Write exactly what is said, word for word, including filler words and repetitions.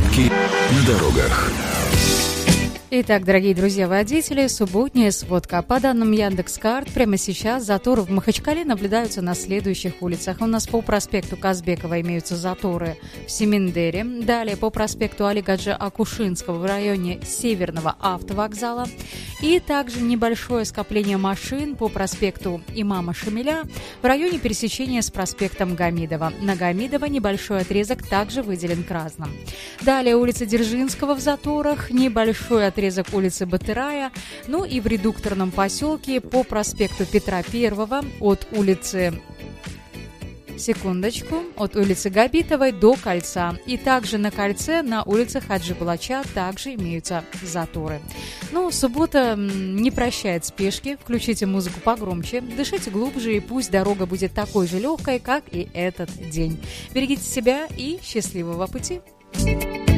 Пробки на дорогах. Итак, дорогие друзья-водители, субботняя сводка. По данным Яндекс.Карт, прямо сейчас заторы в Махачкале наблюдаются на следующих улицах. У нас по проспекту Казбекова имеются заторы в Семендере. Далее по проспекту Али Гаджи Акушинского в районе Северного автовокзала. И также небольшое скопление машин по проспекту Имама Шамиля в районе пересечения с проспектом Гамидова. На Гамидова небольшой отрезок также выделен красным. Далее улица Дзержинского в заторах, небольшой отрезок отрезок улицы Батырая, ну и в редукторном поселке по проспекту Петра Первого от улицы, секундочку, от улицы Габитовой до Кольца. И также на Кольце на улице Хаджи Балача также имеются заторы. Ну, суббота не прощает спешки, включите музыку погромче, дышите глубже, и пусть дорога будет такой же легкой, как и этот день. Берегите себя и счастливого пути!